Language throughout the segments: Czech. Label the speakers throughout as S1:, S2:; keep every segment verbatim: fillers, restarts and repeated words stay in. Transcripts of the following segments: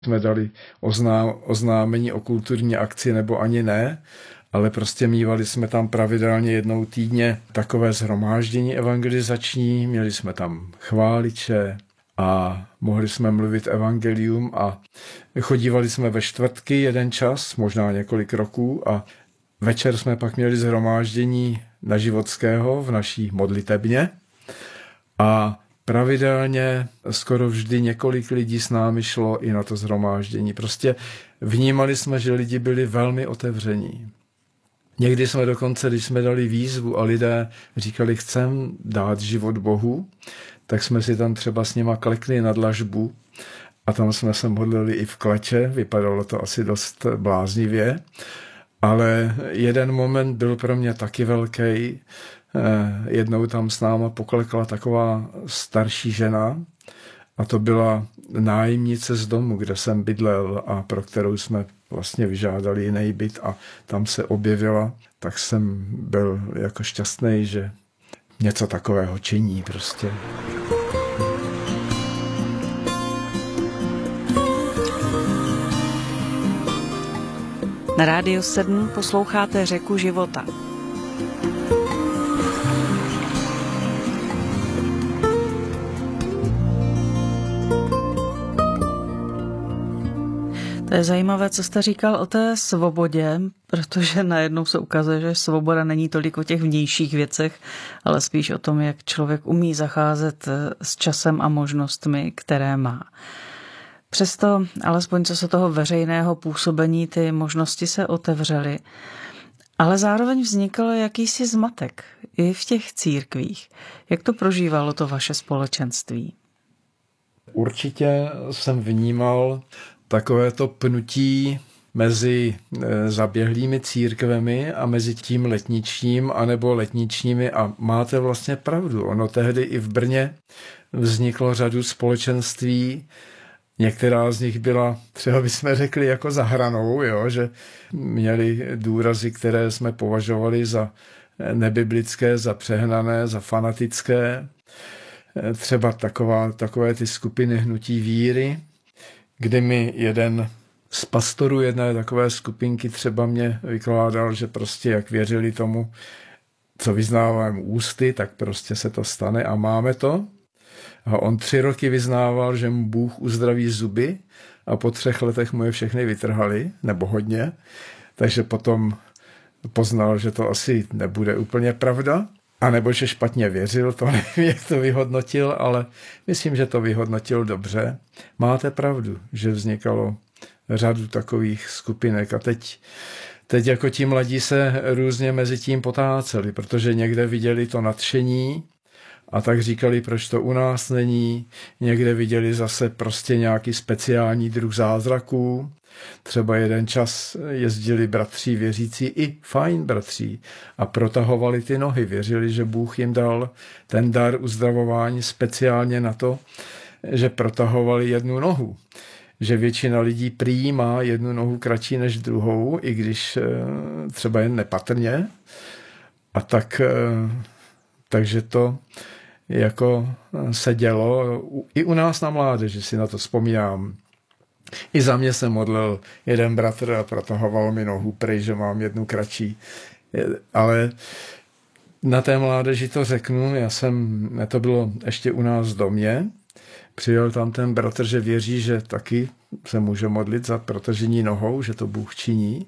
S1: jsme dali ozná, oznámení o kulturní akci nebo ani ne, ale prostě mívali jsme tam pravidelně jednou týdně takové shromáždění evangelizační, měli jsme tam chváliče a mohli jsme mluvit evangelium a chodívali jsme ve čtvrtky jeden čas, možná několik roků a večer jsme pak měli shromáždění na Životského v naší modlitebně a pravidelně skoro vždy několik lidí s námi šlo i na to shromáždění. Prostě vnímali jsme, že lidi byli velmi otevření. Někdy jsme dokonce, když jsme dali výzvu a lidé říkali, chcem dát život Bohu, tak jsme si tam třeba s nima klekli na dlažbu a tam jsme se modlili i v kleče, vypadalo to asi dost bláznivě, ale jeden moment byl pro mě taky velký. Jednou tam s náma poklekla taková starší žena a to byla nájemnice z domu, kde jsem bydlel a pro kterou jsme vlastně vyžádali jiný byt a tam se objevila, tak jsem byl jako šťastný, že něco takového činí prostě.
S2: Na Rádiu sedm posloucháte Řeku života. To je zajímavé, co jste říkal o té svobodě, protože najednou se ukazuje, že svoboda není tolik o těch vnějších věcech, ale spíš o tom, jak člověk umí zacházet s časem a možnostmi, které má. Přesto, alespoň co se toho veřejného působení, ty možnosti se otevřely, ale zároveň vznikl jakýsi zmatek i v těch církvích. Jak to prožívalo to vaše společenství?
S1: Určitě jsem vnímal takové to pnutí mezi zaběhlými církvemi a mezi tím letničním anebo letničními a máte vlastně pravdu. Ono tehdy i v Brně vzniklo řadu společenství, některá z nich byla, třeba bychom řekli, jako za hranou, jo, že měli důrazy, které jsme považovali za nebiblické, za přehnané, za fanatické. Třeba taková, takové ty skupiny hnutí víry, kdy mi jeden z pastorů jedné takové skupinky třeba mě vykládal, že prostě jak věřili tomu, co vyznávám ústy, tak prostě se to stane a máme to. A on tři roky vyznával, že mu Bůh uzdraví zuby a po třech letech mu je všechny vytrhali, nebo hodně. Takže potom poznal, že to asi nebude úplně pravda. A nebo že špatně věřil, to nevím, jak to vyhodnotil, ale myslím, že to vyhodnotil dobře. Máte pravdu, že vznikalo řadu takových skupinek a teď, teď jako ti mladí se různě mezi tím potáceli, protože někde viděli to nadšení a tak říkali, proč to u nás není. Někde viděli zase prostě nějaký speciální druh zázraků. Třeba jeden čas jezdili bratří věřící i fajn bratří a protahovali ty nohy. Věřili, že Bůh jim dal ten dar uzdravování speciálně na to, že protahovali jednu nohu. Že většina lidí prý má jednu nohu kratší než druhou, i když třeba jen nepatrně. A tak, takže to jako se dělo i u nás na mládeži, si na to vzpomínám. I za mě se modlil jeden bratr a protahoval mi nohu pryč, že mám jednu kratší. Ale na té mládeži to řeknu, já jsem, to bylo ještě u nás v domě, přijel tam ten bratr, že věří, že taky se může modlit za protažení nohou, že to Bůh činí.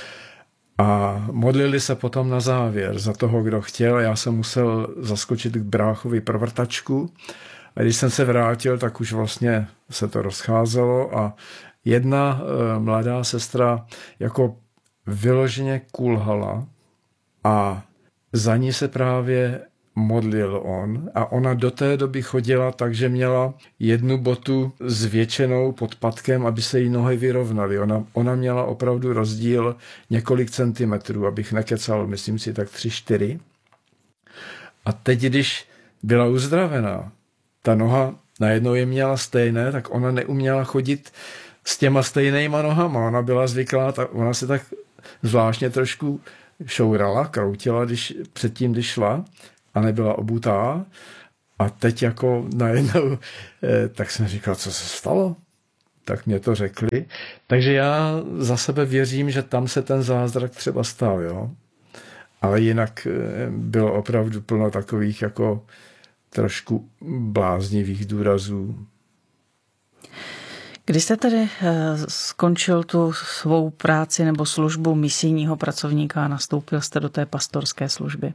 S1: A modlili se potom na závěr za toho, kdo chtěl. Já jsem musel zaskočit k bráchovi pro vrtačku. A když jsem se vrátil, tak už vlastně se to rozcházelo a jedna e, mladá sestra jako vyloženě kulhala a za ní se právě modlil on a ona do té doby chodila tak, že měla jednu botu zvětšenou pod patkem, aby se jí nohy vyrovnaly. Ona, ona měla opravdu rozdíl několik centimetrů, abych nekecal, myslím si tak tři, čtyři. A teď, když byla uzdravená, ta noha najednou je měla stejné, tak ona neuměla chodit s těma stejnýma nohama. Ona byla zvyklá, tak ona se tak zvláštně trošku šourala, kroutila když, předtím, když šla a nebyla obutá. A teď jako najednou, eh, tak jsem říkal, co se stalo? tak mě to řekli. Takže já za sebe věřím, že tam se ten zázrak třeba stal, jo. Ale jinak bylo opravdu plno takových jako trošku bláznivých důrazů.
S2: Když jste tedy skončil tu svou práci nebo službu misijního pracovníka a nastoupil jste do té pastorské služby?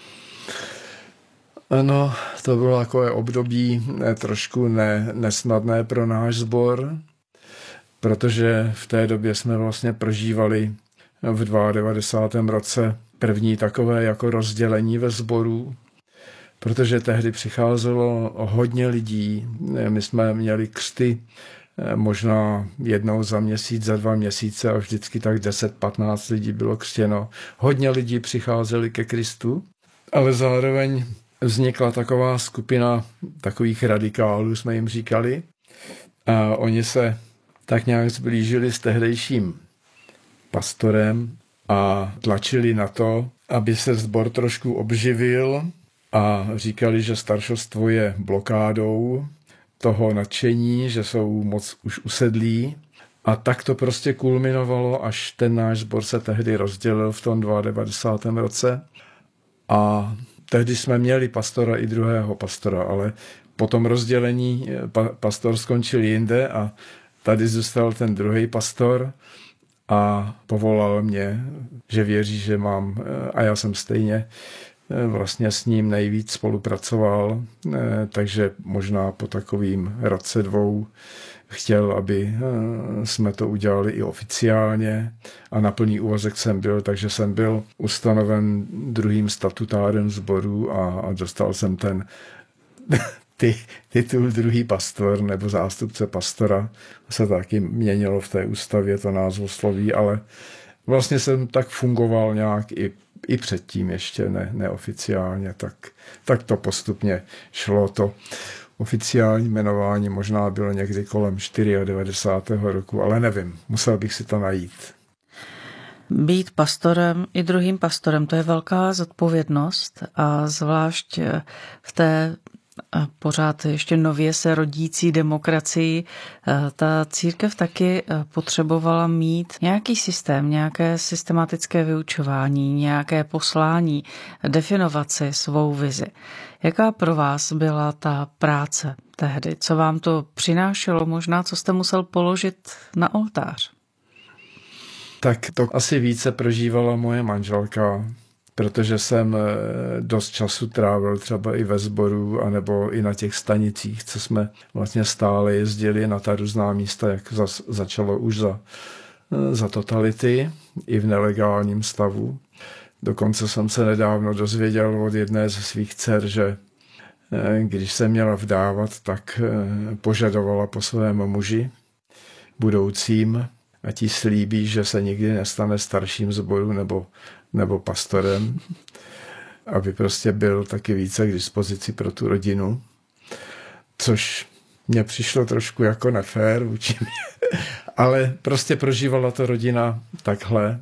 S1: Ano, to bylo takové období trošku ne, nesnadné pro náš sbor, protože v té době jsme vlastně prožívali v devadesátém druhém roce první takové jako rozdělení ve sboru, protože tehdy přicházelo hodně lidí. My jsme měli křty možná jednou za měsíc, za dva měsíce a vždycky tak deset patnáct lidí bylo křtěno. Hodně lidí přicházeli ke Kristu, ale zároveň vznikla taková skupina takových radikálů, jsme jim říkali, a oni se tak nějak zblížili s tehdejším pastorem a tlačili na to, aby se sbor trošku obživil a říkali, že staršostvo je blokádou toho nadšení, že jsou moc už usedlí. A tak to prostě kulminovalo, až ten náš sbor se tehdy rozdělil v tom devadesátém druhém roce. A tehdy jsme měli pastora i druhého pastora, ale po tom rozdělení pastor skončil jinde a tady zůstal ten druhý pastor a povolal mě, že věří, že mám, a já jsem stejně vlastně s ním nejvíc spolupracoval, takže možná po takovým roce dvou chtěl, aby jsme to udělali i oficiálně a na plný úvazek jsem byl, takže jsem byl ustanoven druhým statutárem sboru a, a dostal jsem ten ty, titul druhý pastor nebo zástupce pastora. Se taky měnilo v té ústavě to názvosloví, ale vlastně jsem tak fungoval nějak i, i předtím ještě ne, neoficiálně, tak, tak to postupně šlo. To oficiální jmenování možná bylo někdy kolem devadesátého čtvrtého roku, ale nevím, musel bych si to najít.
S2: Být pastorem i druhým pastorem, to je velká zodpovědnost a zvlášť v té pořád ještě nově se rodící demokracii, ta církev taky potřebovala mít nějaký systém, nějaké systematické vyučování, nějaké poslání, definovat si svou vizi. Jaká pro vás byla ta práce tehdy? Co vám to přinášelo? Možná, co jste musel položit na oltář?
S1: Tak to asi více prožívala moje manželka, protože jsem dost času trávil třeba i ve sboru, anebo i na těch stanicích, co jsme vlastně stále jezdili na ta různá místa, jak zas, začalo už za, za totality, i v nelegálním stavu. Dokonce jsem se nedávno dozvěděl od jedné ze svých dcer, že když se měla vdávat, tak požadovala po svém muži budoucím, a ti slíbí, že se nikdy nestane starším sboru nebo, nebo pastorem, aby prostě byl taky více k dispozici pro tu rodinu, což mně přišlo trošku jako nefér vůči mě, ale prostě prožívala to rodina takhle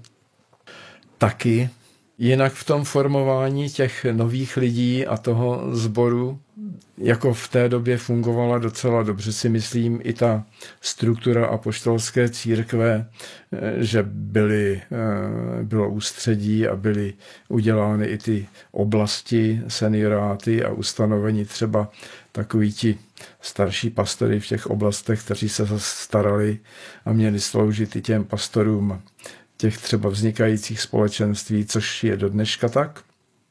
S1: taky. Jinak v tom formování těch nových lidí a toho sboru, jako v té době fungovala docela dobře, si myslím, i ta struktura apoštolské církve, že byly, bylo ústředí a byly udělány i ty oblasti, senioráty a ustanovení třeba takoví ti starší pastory v těch oblastech, kteří se starali a měli sloužit i těm pastorům těch třeba vznikajících společenství, což je do dneška tak.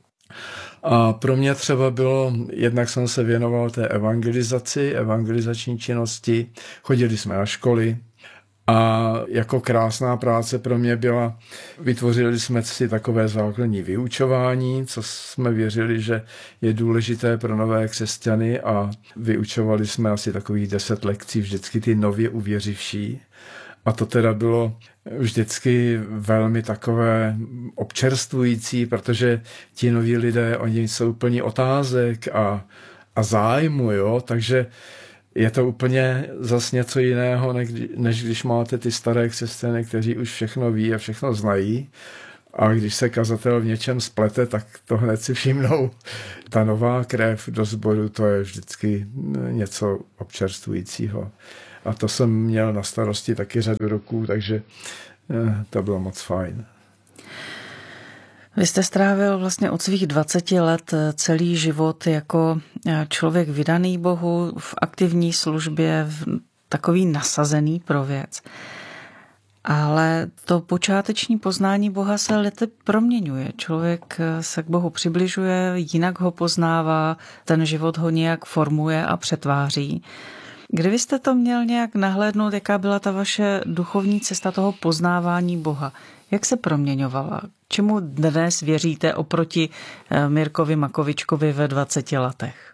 S1: A pro mě třeba bylo, jednak jsem se věnoval té evangelizaci, evangelizační činnosti, chodili jsme na školy a jako krásná práce pro mě byla, vytvořili jsme si takové základní vyučování, co jsme věřili, že je důležité pro nové křesťany a vyučovali jsme asi takových deset lekcí, vždycky ty nově uvěřivší. A to teda bylo vždycky velmi takové občerstvující, protože ti noví lidé, oni jsou plní otázek a, a zájmu, jo, takže je to úplně zas něco jiného, než když máte ty staré křesťany, kteří už všechno ví a všechno znají. A když se kazatel v něčem splete, tak to hned si všimnou. Ta nová krev do sboru, to je vždycky něco občerstvujícího. A to jsem měl na starosti taky řadu roků, takže to bylo moc fajn.
S2: Vy jste strávil vlastně od svých dvaceti let celý život jako člověk vydaný Bohu, v aktivní službě, v takový nasazený pro věc. Ale to počáteční poznání Boha se lety proměňuje. Člověk se k Bohu přibližuje, jinak ho poznává, ten život ho nějak formuje a přetváří. Kdy jste to měl nějak nahlédnout, jaká byla ta vaše duchovní cesta toho poznávání Boha? Jak se proměňovala? Čemu dnes věříte oproti Mirkovi Makovičkovi ve dvaceti letech?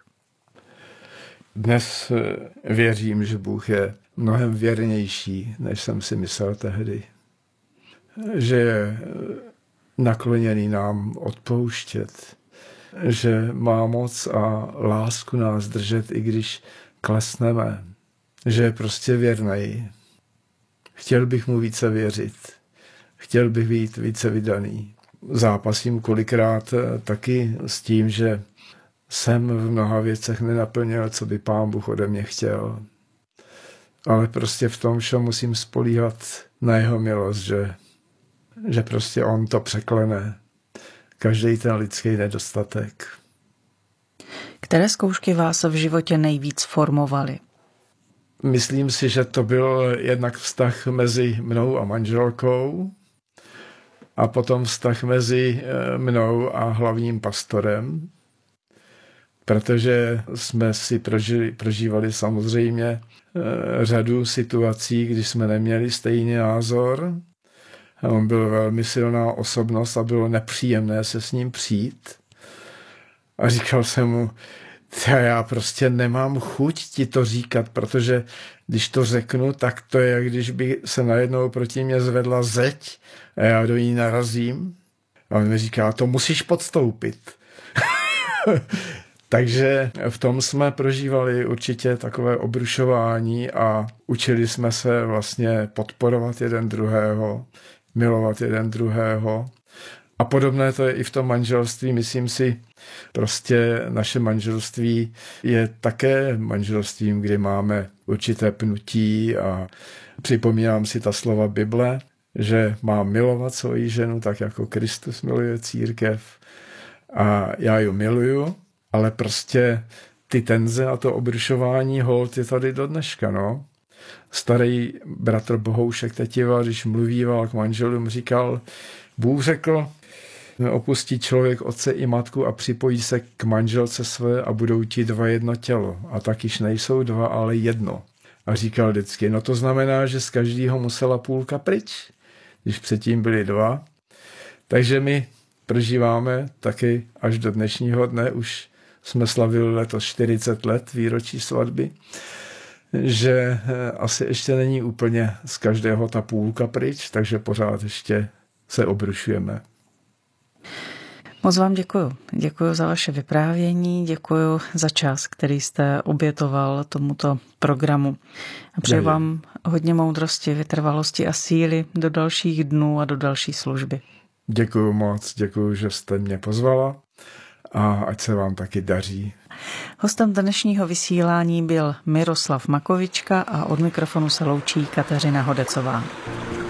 S1: Dnes věřím, že Bůh je mnohem věrnější, než jsem si myslel tehdy. Že je nakloněný nám odpouštět. Že má moc a lásku nás držet, i když klesneme. Že je prostě věrnej. Chtěl bych mu více věřit. Chtěl bych být více vydaný. Zápasím kolikrát taky s tím, že jsem v mnoha věcech nenaplnil, co by Pán Bůh ode mě chtěl. Ale prostě v tom všem musím spolíhat na jeho milost, že, že prostě on to překlene. Každý ten lidský nedostatek.
S2: Které zkoušky vás v životě nejvíc formovaly?
S1: Myslím si, že to byl jednak vztah mezi mnou a manželkou a potom vztah mezi mnou a hlavním pastorem, protože jsme si prožili, prožívali samozřejmě řadu situací, kdy jsme neměli stejný názor. On byl velmi silná osobnost a bylo nepříjemné se s ním přijít. A říkal jsem mu, já prostě nemám chuť ti to říkat, protože když to řeknu, tak to je, jak když by se najednou proti mě zvedla zeď a já do ní narazím. A on mi říká, to musíš podstoupit. Takže v tom jsme prožívali určitě takové obrušování a učili jsme se vlastně podporovat jeden druhého, milovat jeden druhého. A podobné to je i v tom manželství. Myslím si, prostě naše manželství je také manželstvím, kdy máme určité pnutí a připomínám si ta slova Bible, že mám milovat svoji ženu tak, jako Kristus miluje církev a já ji miluju, ale prostě ty tenze a to obrušování holt je tady do dneška, no. Starý bratr Bohoušek Tetiva, když mluvíval k manželům, říkal, Bůh řekl, opustí člověk otce i matku a připojí se k manželce své a budou ti dva jedno tělo. A tak již nejsou dva, ale jedno. A říkal vždycky, no to znamená, že z každého musela půlka pryč, když předtím byli dva. Takže my prožíváme taky až do dnešního dne, už jsme slavili letos čtyřicet let výročí svatby, že asi ještě není úplně z každého ta půlka pryč, takže pořád ještě se obrušujeme.
S2: Moc vám děkuju. Děkuju za vaše vyprávění, děkuju za čas, který jste obětoval tomuto programu. A přeji vám hodně moudrosti, vytrvalosti a síly do dalších dnů a do další služby.
S1: Děkuju moc, děkuju, že jste mě pozvala a ať se vám taky daří.
S2: Hostem dnešního vysílání byl Miroslav Makovička a od mikrofonu se loučí Kateřina Hodecová.